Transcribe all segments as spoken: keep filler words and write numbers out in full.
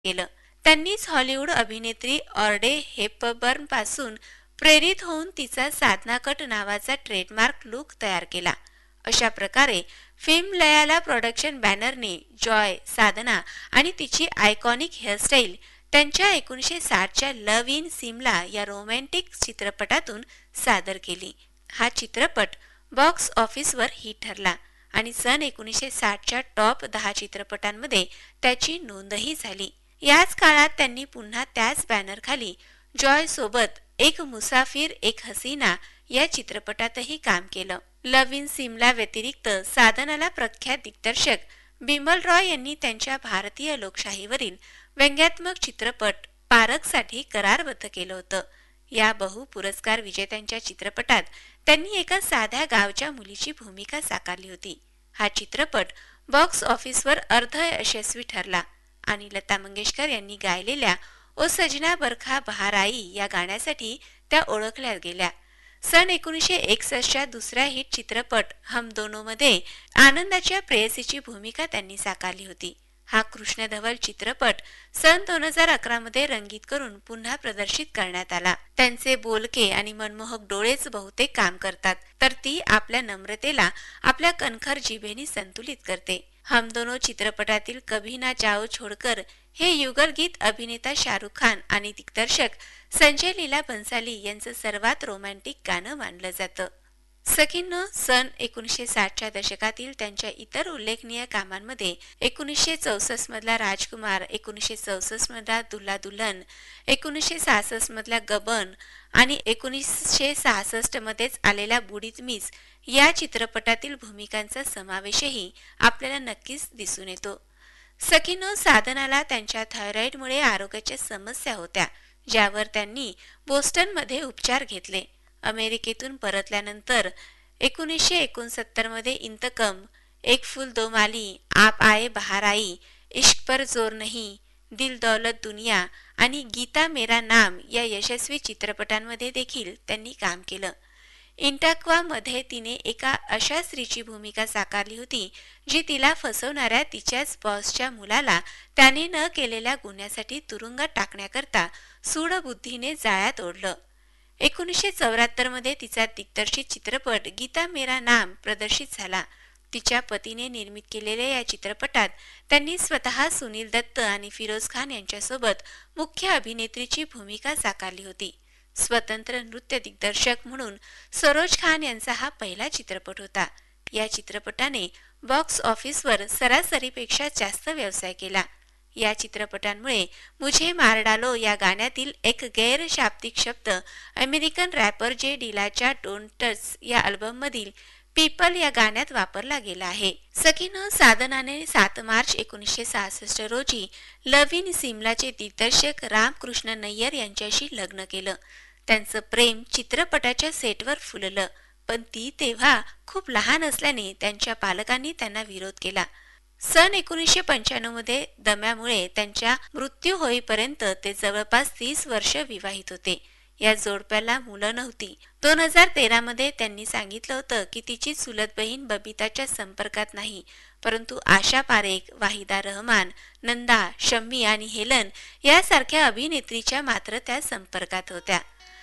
केलं. त्यांनीच हॉलिवूड अभिनेत्री ऑड्रे हेपबर्न पासून प्रेरित होऊन तिचा साधना कट नावाचा ट्रेडमार्क लुक तयार केला. अशा प्रकारे फिल्म लयाला प्रोडक्शन बॅनरने जॉय, साधना आणि तिची आयकॉनिक हेअरस्टाईल त्यांच्या एकोणीसशे साठच्या लव्ह इन सिमला या रोमॅन्टिक चित्रपटातून सादर केली. हा चित्रपट बॉक्स ऑफिसवर हिट ठरला आणि सन एकोणीसशे साठच्या टॉप दहा चित्रपटांमध्ये त्याची नोंदही झाली. याच काळात त्यांनी पुन्हा त्याच बॅनरखाली जॉय सोबत एक मुसाफिर एक हसीना या चित्रपटातही काम केलं. लव्ह इन सिमला व्यतिरिक्त साधनाला प्रख्यात दिग्दर्शक बिमल रॉय यांनी त्यांच्या भारतीय लोकशाहीवरील व्यंग्यात्मक चित्रपट पारखसाठी करारबद्ध केलं होतं. या बहु पुरस्कार विजेत्यांच्या चित्रपटात त्यांनी एका साध्या गावच्या मुलीची भूमिका साकारली होती. हा चित्रपट बॉक्स ऑफिसवर अर्ध यशस्वी ठरला आणि लता मंगेशकर यांनी गायलेल्या ओ सजना बरखा बहार आई या गाण्यासाठी त्या ओळखल्या गेल्या. सन एकोणीसशे एकसष्टच्या दुसऱ्या हिट चित्रपट हम दोनो मध्ये आनंदाच्या प्रेयसीची भूमिका त्यांनी साकारली होती. हा कृष्णधवल चित्रपट सन दोन हजार अकरा मध्ये रंगीत करून पुन्हा प्रदर्शित करण्यात आला. त्यांचे बोलके आणि मनमोहक डोळेच बहुतेक काम करतात, तर ती आपल्या नम्रतेला आपल्या कणखर जिभेने संतुलित करते. हम दोनो चित्रपटातील कभी ना जाओ छोडकर हे युगल गीत अभिनेता शाहरुख खान आणि दिग्दर्शक संजय लीला बन्साली यांचं सर्वात रोमॅन्टिक गाणं मानलं जातं. सखींनो, सन एकोणीसशे साठच्या दशकातील त्यांच्या इतर उल्लेखनीय कामांमध्ये एकोणीसशे चौसष्ट मधला राजकुमार, एकोणीसशे चौसष्ट मधला दुल्हा दुल्हन, एकोणीसशे सहासष्ट मधला गबन आणि एकोणीसशे सहासष्ट मध्येच आलेल्या बुडीत मीच या चित्रपटातील भूमिकांचा समावेशही आपल्याला नक्कीच दिसून येतो. सखींनो, साधनाला त्यांच्या थायरॉइडमुळे आरोग्याच्या समस्या होत्या, ज्यावर त्यांनी बोस्टनमध्ये उपचार घेतले. अमेरिकेतून परतल्यानंतर एकोणीसशे एकोणसत्तर मध्ये इंतकम, एक फूल दो माली, आप आए बहार आई, इश्क पर जोर नहीं, दिल दौलत दुनिया आणि गीता मेरा नाम या यशस्वी चित्रपटांमध्ये देखील त्यांनी काम केलं. इंटक्वा मध्ये तिने एका अशा स्त्रीची भूमिका साकारली होती जी तिला फसवणाऱ्या तिच्याच बॉसच्या मुलाला त्याने न केलेल्या गुन्ह्यासाठी तुरुंगात टाकण्याकरता सूडबुद्धीने जाळ्यात ओढलं. एकोणीसशे चौऱ्याहत्तर मध्ये तिचा दिग्दर्शित चित्रपट गीता मेरा नाम प्रदर्शित झाला. तिच्या पतीने निर्मित केलेल्या या चित्रपटात त्यांनी स्वतः सुनील दत्त आणि फिरोज खान यांच्यासोबत मुख्य अभिनेत्रीची भूमिका साकारली होती. स्वतंत्र नृत्य दिग्दर्शक म्हणून सरोज खान यांचा हा पहिला चित्रपट होता. या चित्रपटाने बॉक्स ऑफिसवर सरासरीपेक्षा जास्त व्यवसाय केला. या चित्रपटांमुळे मुझे मार डालो या गाण्यातील एक गैर शाब्दिक शब्द अमेरिकन रॅपर जे डिलाच्या डोंट टच या अल्बम मधील पीपल या गाण्यात वापरला गेला आहे. सखीनं, साधनाने सात मार्च एकोणीसशे सहासष्ट रोजी लव्ह इन सिमलाचे दिग्दर्शक रामकृष्ण नय्यर यांच्याशी लग्न केलं. त्यांचं प्रेम चित्रपटाच्या सेटवर फुललं, पण ती तेव्हा खूप लहान असल्याने त्यांच्या पालकांनी त्यांना विरोध केला. सन एकोणीसशे पंच्याण्णव मध्ये दम्यामुळे त्यांच्या मृत्यू होईपर्यंत ते जवळपास तीस वर्ष विवाहित होते. या जोडप्याला मुलं नव्हती. दोन हजार तेरा मध्ये त्यांनी सांगितलं होतं की तिची चुलत बहीण बबिताच्या संपर्कात नाही, परंतु आशा पारेख, वाहिदा रहमान, नंदा, शम्मी आणि हेलन यासारख्या अभिनेत्रीच्या मात्र त्या संपर्कात होत्या.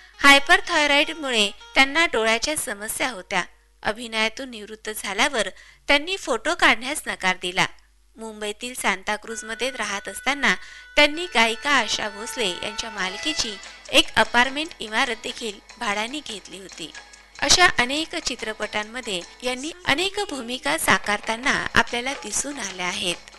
हायपरथायरॉइडमुळे त्यांना डोळ्याच्या समस्या होत्या. अभिनयातून निवृत्त झाल्यावर त्यांनी फोटो काढण्यास नकार दिला. मुंबईतील सांताक्रूजमध्ये राहत असताना त्यांनी गायिका आशा भोसले यांच्या मालकीची एक अपार्टमेंट इमारत देखील भाड्याने घेतली होती. अशा अनेक चित्रपटांमध्ये यांनी अनेक भूमिका साकारताना आपल्याला दिसून आल्या आहेत.